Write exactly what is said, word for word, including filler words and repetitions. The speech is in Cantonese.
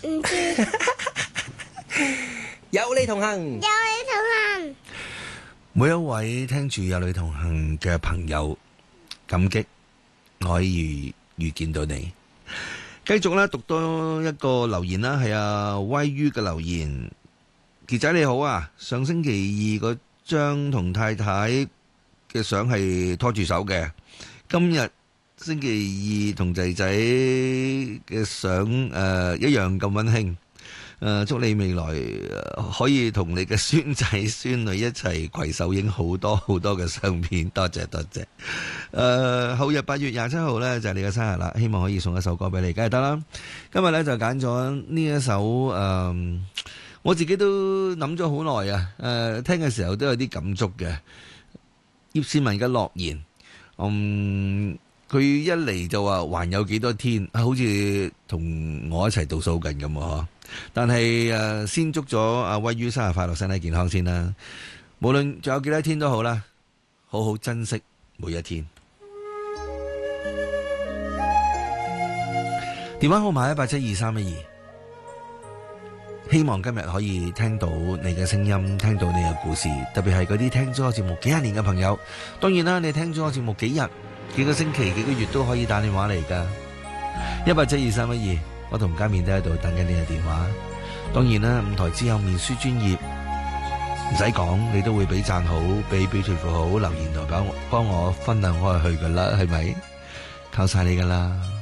唔知。 有你同行， 有你同行。 每一位聽住有你同行嘅朋友，感激我可以遇遇見到你。繼續咧讀多一個留言啦，係阿威於嘅留言。傑仔你好啊，上星期二嗰張同太太嘅相係拖住手嘅，今日星期二同仔仔嘅相誒一樣咁溫馨。誒，祝你未來可以同你嘅孫仔孫女一齊攜手影好多好多嘅相片，多謝多謝。誒、呃，後日八月廿七號呢，就係、是、你嘅生日啦，希望可以送一首歌俾你，梗係得啦。今日呢，就揀咗呢一首誒、呃，我自己都諗咗好耐啊。誒、呃，聽嘅時候都有啲感觸嘅。葉倩文嘅《諾言》，嗯，佢一嚟就話還有幾多天，好似同我一齊倒數緊咁啊！但係誒，先祝咗阿威於生日快樂，身體健康先啦。無論仲有幾多天都好啦，好好珍惜每一天。電話號碼一八七二三一二，希望今日可以聽到你嘅聲音，聽到你嘅故事，特別係嗰啲聽咗我節目幾廿年嘅朋友。當然啦，你聽咗我節目幾日、幾個星期、幾個月都可以打電話嚟噶。一八七二三一二。我同家面都喺度等緊你嘅電話。當然啦，舞台之後面書專頁唔使講，你都會俾讚好，俾俾條符好，留言同幫幫我分享開去噶啦，係咪？靠晒你噶啦。